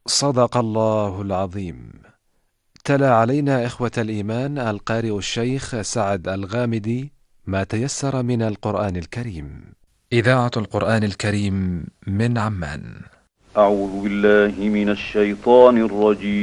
صدق الله العظيم. تلا علينا إخوة الإيمان القارئ الشيخ سعد الغامدي ما تيسر من القرآن الكريم. إذاعة القرآن الكريم من عمان. أعوذ بالله من الشيطان الرجيم.